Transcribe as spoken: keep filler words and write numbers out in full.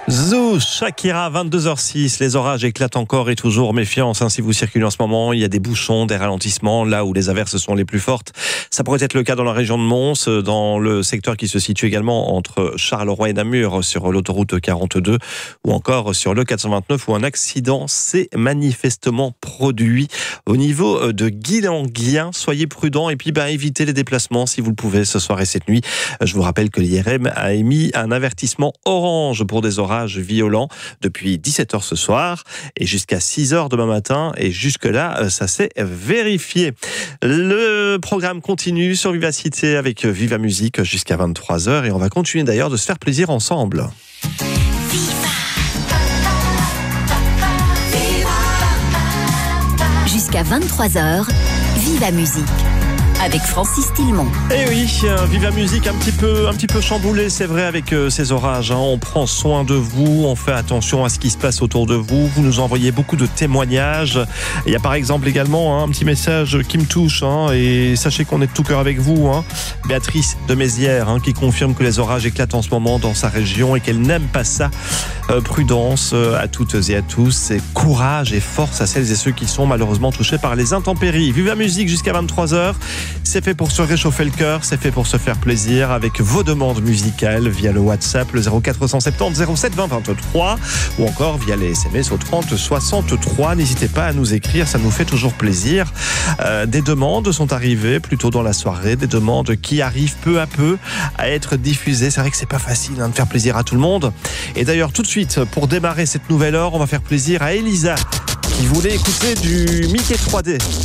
Zou, Shakira, vingt-deux heures six, les orages éclatent encore et toujours, méfiance hein, si vous circulez en ce moment, il y a des bouchons, des ralentissements, là où les averses sont les plus fortes. Ça pourrait être le cas dans la région de Mons, dans le secteur qui se situe également entre Charleroi et Namur sur l'autoroute quarante-deux ou encore sur le quatre cent vingt-neuf où un accident s'est manifestement produit au niveau de Guilanguien. Soyez prudents et puis bah, évitez les déplacements si vous le pouvez ce soir et cette nuit. Je vous rappelle que l'I R M a émis un avertissement orange pour des orages violent depuis dix-sept heures ce soir et jusqu'à six heures demain matin et jusque-là, ça s'est vérifié. Le programme continue sur Vivacité avec Viva Musique jusqu'à vingt-trois heures et on va continuer d'ailleurs de se faire plaisir ensemble. Jusqu'à vingt-trois heures, Viva Musique avec Francis Tillemont. Eh oui, Viva Musique un petit peu, un petit peu chamboulé, c'est vrai, avec euh, ces orages. Hein. On prend soin de vous, on fait attention à ce qui se passe autour de vous. Vous nous envoyez beaucoup de témoignages. Il y a par exemple également hein, un petit message qui me touche. Hein, et sachez qu'on est de tout cœur avec vous. Hein. Béatrice de Mézières hein, qui confirme que les orages éclatent en ce moment dans sa région et qu'elle n'aime pas ça. Euh, prudence euh, à toutes et à tous. Et courage et force à celles et ceux qui sont malheureusement touchés par les intempéries. Viva Musique jusqu'à vingt-trois heures. C'est fait pour se réchauffer le cœur, c'est fait pour se faire plaisir avec vos demandes musicales via le WhatsApp, le zéro quatre cent soixante-dix zéro sept vingt vingt-trois ou encore via les S M S au trente soixante-trois. N'hésitez pas à nous écrire, ça nous fait toujours plaisir. Euh, des demandes sont arrivées plus tôt dans la soirée, des demandes qui arrivent peu à peu à être diffusées. C'est vrai que c'est pas facile hein, de faire plaisir à tout le monde. Et d'ailleurs, tout de suite, pour démarrer cette nouvelle heure, on va faire plaisir à Elisa qui voulait écouter du Mickey trois D.